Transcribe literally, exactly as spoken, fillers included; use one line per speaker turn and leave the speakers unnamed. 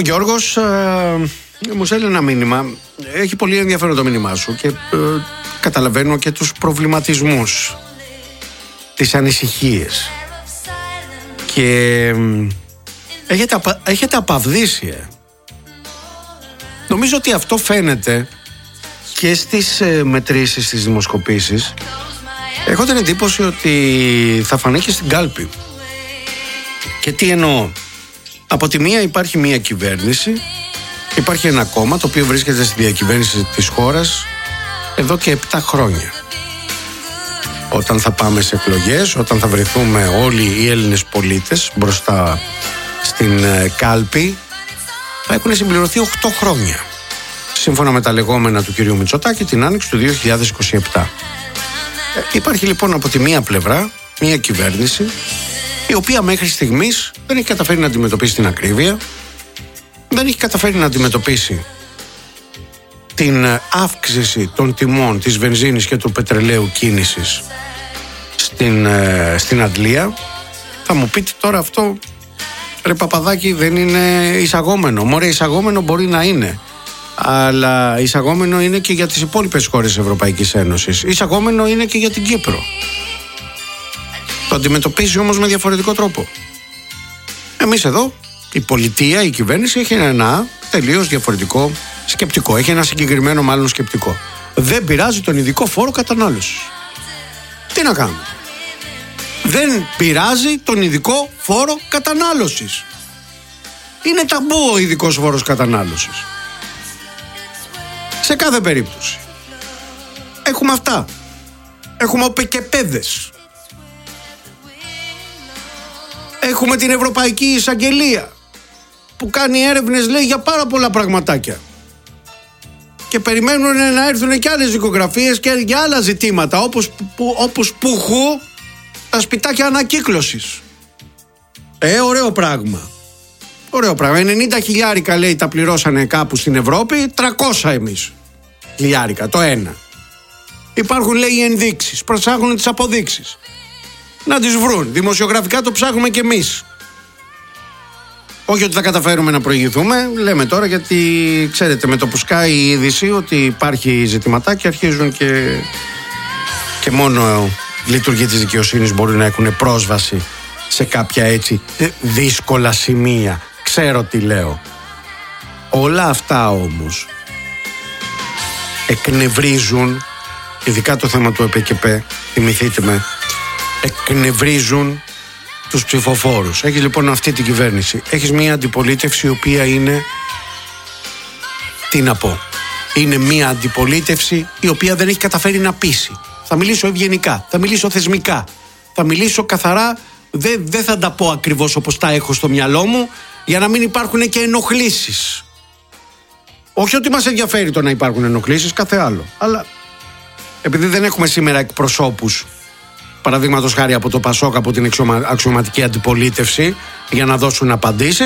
Γιώργος ε, μου στέλνει ένα μήνυμα. Έχει πολύ ενδιαφέρον το μήνυμά σου και ε, καταλαβαίνω και τους προβληματισμούς, τις ανησυχίες. Και ε, έχετε, απα, έχετε απαυδίσει. Ε. Νομίζω ότι αυτό φαίνεται και στις ε, μετρήσεις, στις δημοσκοπήσεις. Έχω την εντύπωση ότι θα φανεί και στην κάλπη. Και τι εννοώ? Από τη μία υπάρχει μία κυβέρνηση, υπάρχει ένα κόμμα το οποίο βρίσκεται στη διακυβέρνηση της χώρας εδώ και επτά χρόνια. Όταν θα πάμε σε εκλογές, όταν θα βρεθούμε όλοι οι Έλληνες πολίτες μπροστά στην κάλπη, θα έχουν συμπληρωθεί οκτώ χρόνια, σύμφωνα με τα λεγόμενα του κυρίου Μητσοτάκη την άνοιξη του δύο χιλιάδες είκοσι επτά. Υπάρχει λοιπόν από τη μία πλευρά μία κυβέρνηση η οποία μέχρι στιγμής δεν έχει καταφέρει να αντιμετωπίσει την ακρίβεια, δεν έχει καταφέρει να αντιμετωπίσει την αύξηση των τιμών της βενζίνης και του πετρελαίου κίνησης στην, στην Αντλία. Θα μου πείτε τώρα αυτό, ρε Παπαδάκη, δεν είναι εισαγόμενο. Μωρέ, εισαγόμενο μπορεί να είναι, αλλά εισαγόμενο είναι και για τις υπόλοιπες χώρες της Ευρωπαϊκής Ένωσης. Εισαγόμενο είναι και για την Κύπρο. Το αντιμετωπίζει όμως με διαφορετικό τρόπο. Εμείς εδώ, η πολιτεία, η κυβέρνηση έχει ένα τελείως διαφορετικό σκεπτικό. Έχει ένα συγκεκριμένο μάλλον σκεπτικό. Δεν πειράζει τον ειδικό φόρο κατανάλωσης. Τι να κάνουμε? Δεν πειράζει τον ειδικό φόρο κατανάλωσης. Είναι ταμπού ο ειδικός φόρος κατανάλωσης. Σε κάθε περίπτωση. Έχουμε αυτά. Έχουμε οπεκεπέδες. Έχουμε την Ευρωπαϊκή Εισαγγελία που κάνει έρευνες, λέει, για πάρα πολλά πραγματάκια. Και περιμένουν να έρθουν και άλλες δικογραφίες και για άλλα ζητήματα, όπως, που, όπως πουχού τα σπιτάκια ανακύκλωσης. Ε, ωραίο πράγμα. Ωραίο πράγμα. ενενήντα χιλιάρικα, λέει, τα πληρώσανε κάπου στην Ευρώπη, τριακόσια εμείς χιλιάρικα το ένα. Υπάρχουν, λέει, ενδείξεις, ψάχνουν τις αποδείξεις. Να τις βρουν. Δημοσιογραφικά το ψάχνουμε κι εμείς. Όχι ότι θα καταφέρουμε να προηγηθούμε, λέμε τώρα, γιατί ξέρετε, με το που σκάει η είδηση ότι υπάρχει ζητηματάκι, αρχίζουν και, και μόνο λειτουργοί της δικαιοσύνης μπορούν να έχουν πρόσβαση σε κάποια έτσι δύσκολα σημεία. Ξέρω τι λέω. Όλα αυτά όμως εκνευρίζουν, ειδικά το θέμα του ΕΠΚΠ, θυμηθείτε με, εκνευρίζουν τους ψηφοφόρους. Έχεις λοιπόν αυτή την κυβέρνηση. Έχεις μια αντιπολίτευση η οποία είναι, τι να πω, είναι μια αντιπολίτευση η οποία δεν έχει καταφέρει να πείσει. Θα μιλήσω ευγενικά, θα μιλήσω θεσμικά, θα μιλήσω καθαρά, δεν, δεν θα τα πω ακριβώς όπως τα έχω στο μυαλό μου, για να μην υπάρχουν και ενοχλήσεις. Όχι ότι μας ενδιαφέρει το να υπάρχουν ενοχλήσεις, κάθε άλλο, αλλά επειδή δεν έχουμε σήμερα εκπροσώπους, παραδείγματος χάρη από το ΠΑΣΟΚ, από την αξιωματική αντιπολίτευση, για να δώσουν απαντήσεις,